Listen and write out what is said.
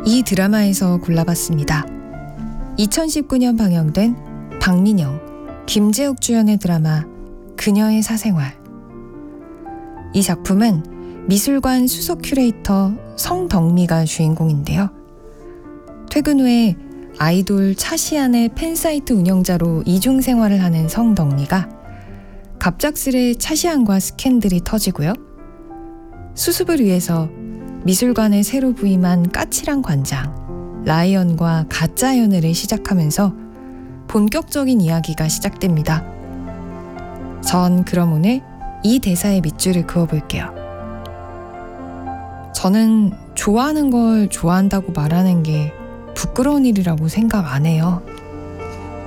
이 드라마에서 골라봤습니다. 2019년 방영된 박민영, 김재욱 주연의 드라마 그녀의 사생활. 이 작품은 미술관 수석 큐레이터 성덕미가 주인공인데요. 퇴근 후에 아이돌 차시안의 팬사이트 운영자로 이중 생활을 하는 성덕미가 갑작스레 차시안과 스캔들이 터지고요. 수습을 위해서 미술관에 새로 부임한 까칠한 관장 라이언과 가짜 연애를 시작하면서 본격적인 이야기가 시작됩니다. 전 그럼 오늘 이 대사의 밑줄을 그어볼게요. 저는 좋아하는 걸 좋아한다고 말하는 게 부끄러운 일이라고 생각 안 해요.